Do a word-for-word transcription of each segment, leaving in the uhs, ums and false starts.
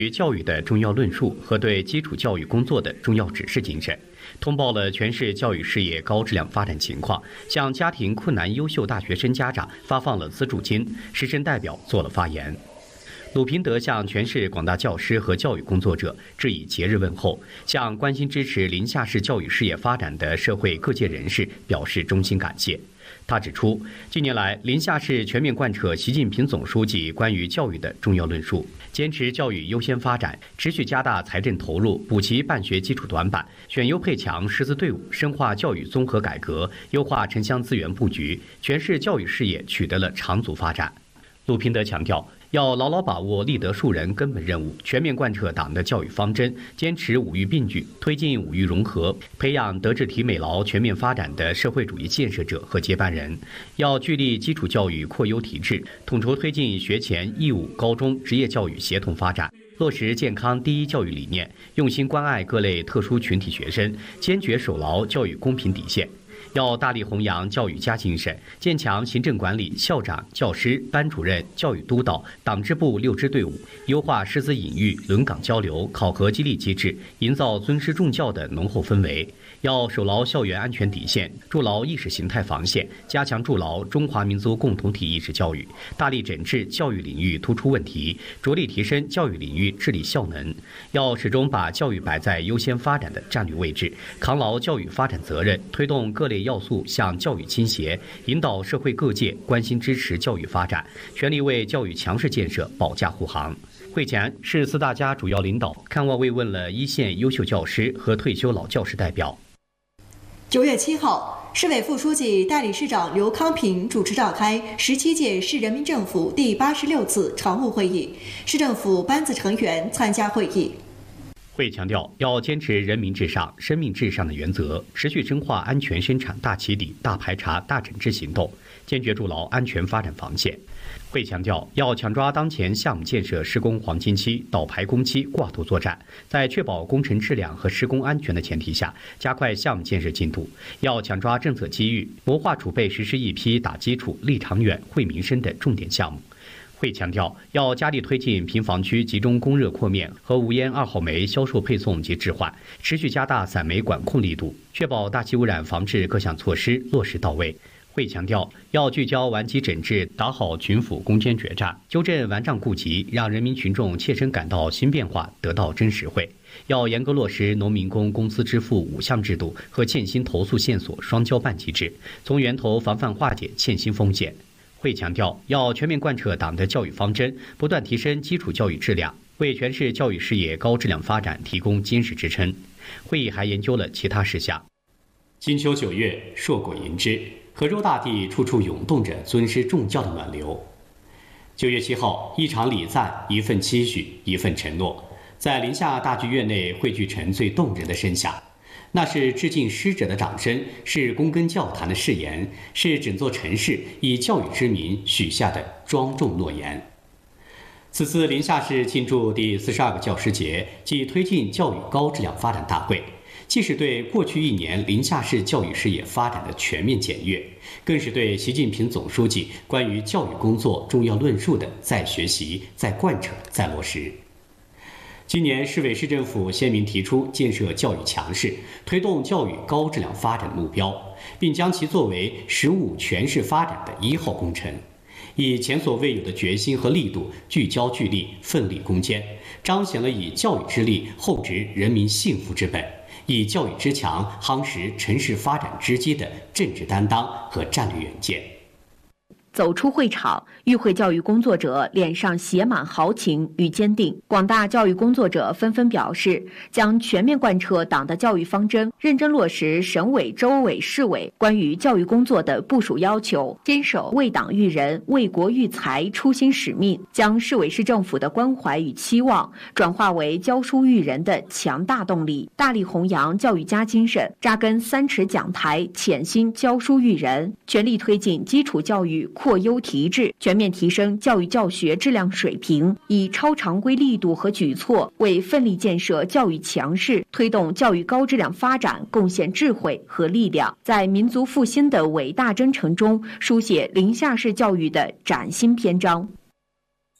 于教育的重要论述和对基础教育工作的重要指示精神，通报了全市教育事业高质量发展情况，向家庭困难优秀大学生家长发放了资助金，师生代表做了发言。鲁平德向全市广大教师和教育工作者致以节日问候，向关心支持临夏市教育事业发展的社会各界人士表示衷心感谢。他指出，近年来，临夏市全面贯彻习近平总书记关于教育的重要论述，坚持教育优先发展，持续加大财政投入，补齐办学基础短板，选优配强师资队伍，深化教育综合改革，优化城乡资源布局，全市教育事业取得了长足发展。鲁平德强调，要牢牢把握立德树人根本任务，全面贯彻党的教育方针，坚持五育并举，推进五育融合，培养德智体美劳全面发展的社会主义建设者和接班人。要聚力基础教育扩优提质，统筹推进学前、义务、高中、职业教育协同发展，落实健康第一教育理念，用心关爱各类特殊群体学生，坚决守牢教育公平底线。要大力弘扬教育家精神，坚强行政管理校长、教师、班主任、教育督导、党支部六支队伍，优化师资引育、轮岗交流、考核激励机制，营造尊师重教的浓厚氛围。要守牢校园安全底线，筑牢意识形态防线，加强筑牢中华民族共同体意识教育，大力整治教育领域突出问题，着力提升教育领域治理效能。要始终把教育摆在优先发展的战略位置，扛牢教育发展责任，推动各类要素向教育倾斜，引导社会各界关心支持教育发展，全力为教育强势建设保驾护航。会前，市四大家主要领导看望慰问了一线优秀教师和退休老教师代表。 九月七号，市委副书记、代理市长刘康平主持召开十七届市人民政府第八十六次常务会议，市政府班子成员参加会议。 会强调，要坚持人民至上、生命至上的原则，持续深化安全生产大起底、大排查、大整治行动，坚决筑牢安全发展防线。会强调，要抢抓当前项目建设施工黄金期、倒排工期挂图作战，在确保工程质量和施工安全的前提下，加快项目建设进度。要抢抓政策机遇，谋划储备实施一批打基础、立长远、惠民生的重点项目。会强调，要加力推进平房区集中供热扩面和无烟二号煤销售配送及置换，持续加大散煤管控力度，确保大气污染防治各项措施落实到位。会强调，要聚焦顽疾整治，打好群府攻坚决战，纠正顽瘴痼疾，让人民群众切身感到新变化，得到真实惠。要严格落实农民工工资支付五项制度和欠薪投诉线索双交办机制，从源头防范化解欠薪风险。会强调，要全面贯彻党的教育方针，不断提升基础教育质量，为全市教育事业高质量发展提供坚实支撑。会议还研究了其他事项。金秋九月，硕果盈枝，河州大地处处涌动着尊师重教的暖流。九月七号，一场礼赞，一份期许，一份承诺，在临夏大剧院内汇聚成最动人的声响。那是致敬师者的掌声，是躬耕教坛的誓言，是整座城市以教育之名许下的庄重诺言。此次临夏市庆祝第四十二个教师节暨推进教育高质量发展大会，既是对过去一年临夏市教育事业发展的全面检阅，更是对习近平总书记关于教育工作重要论述的再学习、再贯彻、再落实。今年，市委市政府鲜明提出建设教育强市、推动教育高质量发展的目标，并将其作为“十五”全市发展的一号工程，以前所未有的决心和力度，聚焦聚力，奋力攻坚，彰显了以教育之力厚植人民幸福之本，以教育之强夯实城市发展之基的政治担当和战略远见。 走出会场，与会教育工作者脸上写满豪情与坚定。广大教育工作者纷纷表示，将全面贯彻党的教育方针，认真落实省委、州委、市委关于教育工作的部署要求，坚守为党育人、为国育才初心使命，将市委市政府的关怀与期望转化为教书育人的强大动力，大力弘扬教育家精神，扎根三尺讲台，潜心教书育人，全力推进基础教育扩优提质，全面提升教育教学质量水平，以超常规力度和举措为奋力建设教育强市、推动教育高质量发展贡献智慧和力量，在民族复兴的伟大征程中书写临夏市教育的崭新篇章。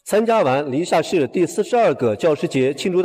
参加完临夏市第四十二个教师节庆祝